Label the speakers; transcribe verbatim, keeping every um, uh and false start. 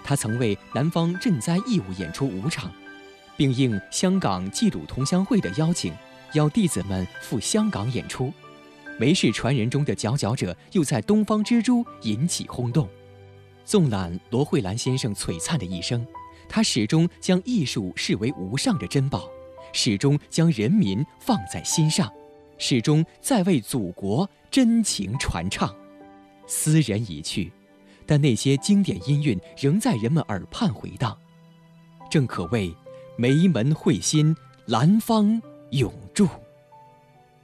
Speaker 1: 他曾为南方赈灾义务演出五场，并应香港冀鲁同乡会的邀请，邀弟子们赴香港演出。梅氏传人中的佼佼者又在东方之珠引起轰动。纵览罗慧兰先生璀璨的一生，他始终将艺术视为无上的珍宝，始终将人民放在心上，始终在为祖国真情传唱。斯人已去，但那些经典音韵仍在人们耳畔回荡，正可谓梅门慧心，兰芳永驻。